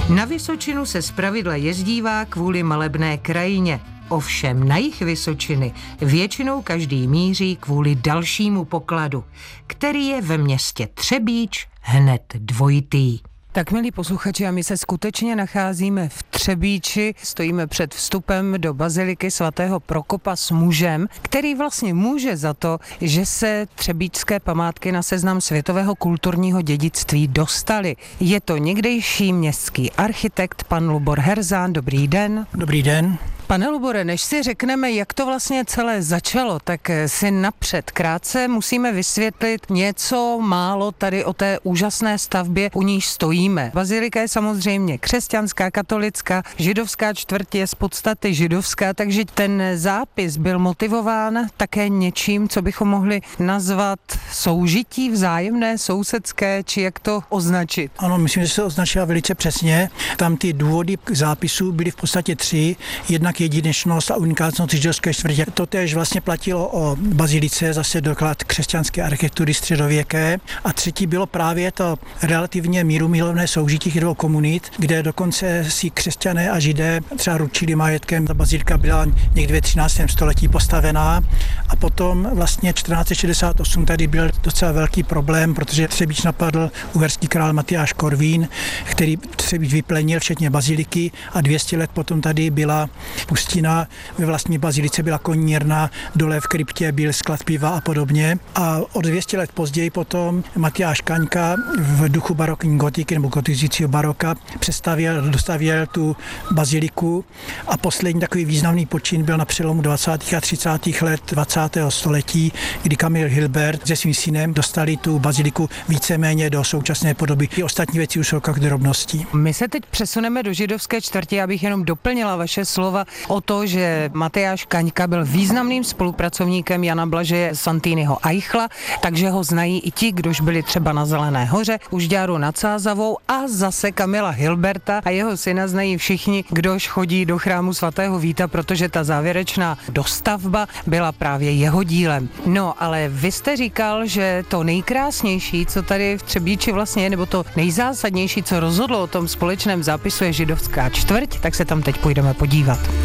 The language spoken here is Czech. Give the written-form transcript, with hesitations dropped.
Na Vysočinu se zpravidla jezdívá kvůli malebné krajině. Ovšem na jih Vysočiny většinou každý míří kvůli dalšímu pokladu, který je ve městě Třebíč hned dvojitý. Tak, milí posluchači, a my se skutečně nacházíme v Třebíči, stojíme před vstupem do baziliky svatého Prokopa s mužem, který vlastně může za to, že se třebíčské památky na seznam světového kulturního dědictví dostaly. Je to někdejší městský architekt pan Lubor Herzán. Dobrý den. Dobrý den. Pane Lubore, než si řekneme, jak to vlastně celé začalo, tak si napřed krátce musíme vysvětlit něco málo tady o té úžasné stavbě, u níž stojíme. Bazilika je samozřejmě křesťanská, katolická, židovská čtvrť je z podstaty židovská, takže ten zápis byl motivován také něčím, co bychom mohli nazvat soužití vzájemné, sousedské, či jak to označit. Ano, myslím, že se označila velice přesně. Tam ty důvody k zápisu byly v podstatě tři. Jednak jedinečnost a unikátnost židovské čtvrtě. Totéž vlastně platilo o bazilice, zase doklad křesťanské architektury středověké. A třetí bylo právě to relativně mírumilovné soužití těch dvou komunit, kde dokonce si křesťané a židé třeba ručili majetkem. Ta bazilika byla někdy ve 13. století postavená a potom vlastně 1468 tady byl docela velký problém, protože Třebíč napadl uherský král Matyáš Korvín, který Třebíč vyplenil včetně baziliky a 200 let potom tady byla pustina, ve vlastní bazilice byla konírna, dole v kryptě byl sklad piva a podobně. A o 200 let později potom Matyáš Kaňka v duchu barokní gotiky nebo gotizujícího baroka dostavěl tu baziliku a poslední takový významný počin byl na přelomu 20. a 30. let 20. století, kdy Kamil Hilbert se svým synem dostali tu baziliku víceméně do současné podoby. I ostatní věci už jsou jak drobnosti. My se teď přesuneme do židovské čtvrti, abych jenom doplnila vaše slova o to, že Matyáš Kaňka byl významným spolupracovníkem Jana Blažeje Santýnyho Eichla, takže ho znají i ti, kdož byli třeba na Zelené hoře, u Žďáru nad Sázavou a zase Kamila Hilberta a jeho syna znají všichni, kdož chodí do chrámu svatého Víta, protože ta závěrečná dostavba byla právě jeho dílem. No, ale vy jste říkal, že to nejkrásnější, co tady v Třebíči vlastně je, nebo to nejzásadnější, co rozhodlo o tom společném zápisu, je židovská čtvrť, tak se tam teď půjdeme podívat.